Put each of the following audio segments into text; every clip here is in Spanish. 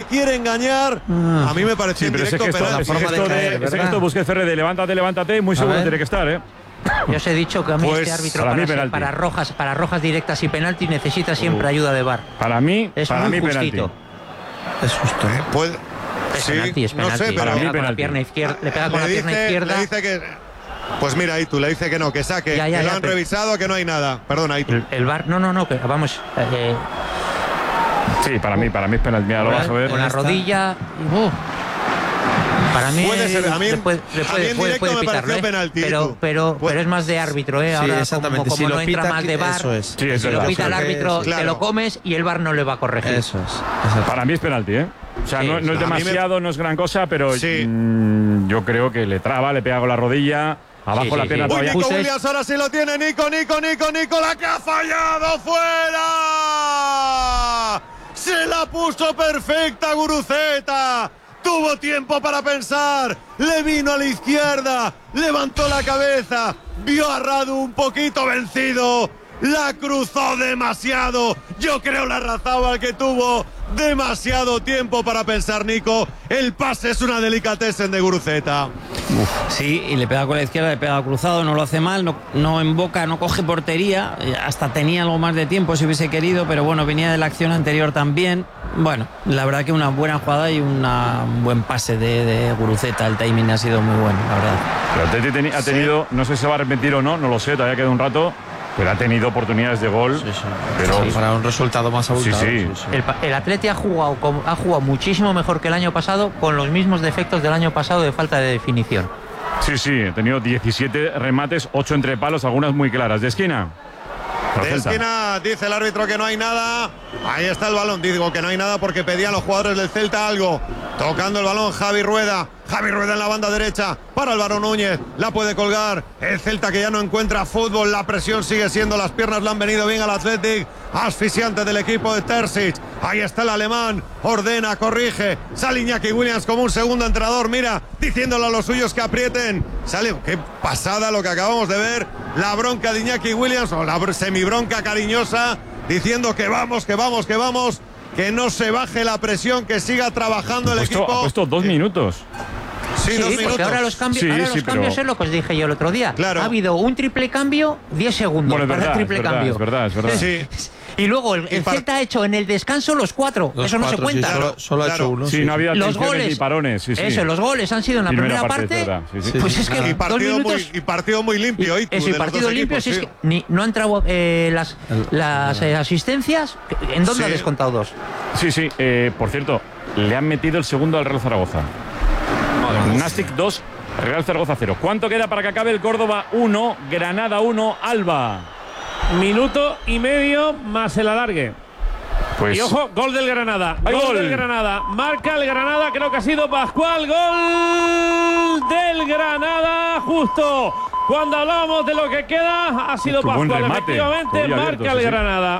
quiere engañar. A mí me pareció indirecto penal. Ese gesto Busquets Ferrer de levántate, muy seguro tiene que estar, ¿eh? Yo os he dicho que a mí este árbitro para rojas directas y penalti necesita siempre ayuda de VAR. Para mí, es para muy mí justito. Penalti. Es justo. Es penalti. No sé, pero le pega con la pierna izquierda. Le pega con la pierna izquierda. Le dice que, pues mira, ahí tú le dice que no, que saque, que lo han revisado, que no hay nada. Perdona, ahí tú. El VAR, no, que vamos. Sí, para mí es penalti. Mira, lo vas a ver. Con la rodilla. Para mí puede ser, a mí en directo me pareció penalti. Pero es más de árbitro, ¿eh? Ahora, exactamente. Como no entra más de VAR, si lo pita el árbitro, te lo comes y el VAR no le va a corregir. Eso es. Para mí es penalti, ¿eh? O sea, no es demasiado, no es gran cosa, pero yo creo que le traba, le pega con la rodilla. Abajo la pierna todavía. Nico Williams ahora sí lo tiene. Nico, la que ha fallado fuera. Se la puso perfecta Guruceta. Tuvo tiempo para pensar, le vino a la izquierda, levantó la cabeza, vio a Radu un poquito vencido, la cruzó demasiado. Yo creo la Larrazábal que tuvo demasiado tiempo para pensar Nico. El pase es una delicatessen de Guruceta. Sí, y le pega con la izquierda, le pega cruzado, no lo hace mal, no emboca, no coge portería, hasta tenía algo más de tiempo si hubiese querido, pero bueno, venía de la acción anterior también. Bueno, la verdad que una buena jugada y un buen pase de Guruceta, el timing ha sido muy bueno, la verdad. Pero Atleti ha tenido, no sé si se va a arrepentir o no lo sé, todavía queda un rato, pero ha tenido oportunidades de gol. Pero para un resultado más abultado. El Atleti ha jugado muchísimo mejor que el año pasado, con los mismos defectos del año pasado de falta de definición. Sí, ha tenido 17 remates, 8 entre palos, algunas muy claras. ¿De esquina? De esquina dice el árbitro que no hay nada. Ahí está el balón. Digo que no hay nada porque pedían los jugadores del Celta algo. Tocando el balón Javi Rueda en la banda derecha para Álvaro Núñez. La puede colgar el Celta, que ya no encuentra fútbol. La presión sigue siendo, las piernas le han venido bien al Athletic. Asfixiante del equipo de Terzic. Ahí está el alemán. Ordena, corrige. Sale Iñaki Williams como un segundo entrenador. Mira, diciéndole a los suyos que aprieten. Sale, qué pasada lo que acabamos de ver. La bronca de Iñaki Williams, o la semibronca cariñosa, diciendo que vamos. Que no se baje la presión, que siga trabajando el equipo. Ha puesto 2 minutos. Sí, 2 minutos. Porque ahora los cambios, es lo que os dije yo el otro día. Claro. Ha habido un triple cambio, 10 segundos para el triple cambio. Es verdad. Sí. Y luego el Celta ha hecho en el descanso los 4. Eso no se cuenta. Sí, solo ha hecho uno. Sí, no había los goles ni parones. Eso, los goles han sido en la primera parte. Pues es que y partido muy limpio. Eso, y partido limpio. Si es que no han entrado las asistencias. ¿En dónde ha descontado 2? Sí. Por cierto, le han metido el segundo al Real Zaragoza. Nastic 2, Real Zaragoza 0. ¿Cuánto queda para que acabe el Córdoba 1, Granada 1, Alba? Minuto y medio más el alargue. Pues, y ojo, gol del Granada. Gol del Granada. Marca el Granada, creo que ha sido Pascual. Gol del Granada, justo cuando hablábamos de lo que queda, ha sido Pascual. Efectivamente, marca el Granada.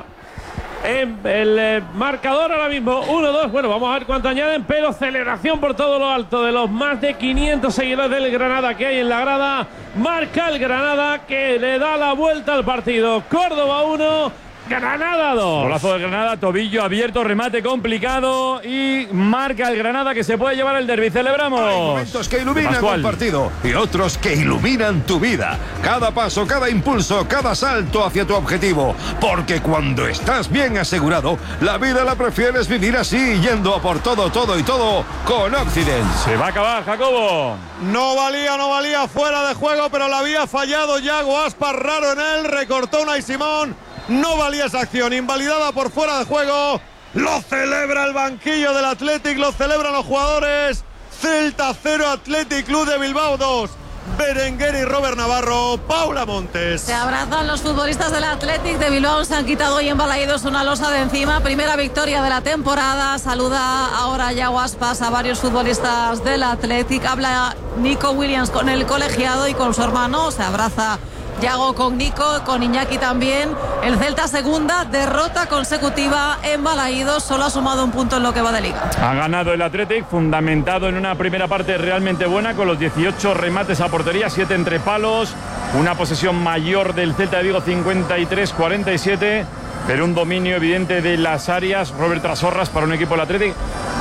El marcador ahora mismo 1-2. Bueno, vamos a ver cuánto añaden, pero celebración por todo lo alto de los más de 500 seguidores del Granada que hay en la grada. Marca el Granada, que le da la vuelta al partido. Córdoba 1, Granada 2. Golazo de Granada, tobillo abierto, remate complicado y marca el Granada, que se puede llevar el derbi. Celebramos. Hay momentos que iluminan un partido y otros que iluminan tu vida. Cada paso, cada impulso, cada salto hacia tu objetivo. Porque cuando estás bien asegurado, la vida la prefieres vivir así, yendo a por todo con Occident. Se va a acabar, Jacobo. No valía, fuera de juego, pero la había fallado Yago Aspas, raro en él, recortó Unai Simón. No valía esa acción, invalidada por fuera de juego. Lo celebra el banquillo del Athletic, lo celebran los jugadores. Celta 0, Athletic Club de Bilbao 2. Berenguer y Robert Navarro, Paula Montes. Se abrazan los futbolistas del Athletic de Bilbao, se han quitado hoy en Balaídos una losa de encima. Primera victoria de la temporada. Saluda ahora Yago Aspas a varios futbolistas del Athletic. Habla Nico Williams con el colegiado y con su hermano. Se abraza Yago con Nico, con Iñaki también. El Celta, segunda derrota consecutiva en Balaídos, solo ha sumado un punto en lo que va de liga. Ha ganado el Athletic, fundamentado en una primera parte realmente buena, con los 18 remates a portería, 7 entre palos, una posesión mayor del Celta de Vigo, 53-47, pero un dominio evidente de las áreas. Robert Trasorras para un equipo del Athletic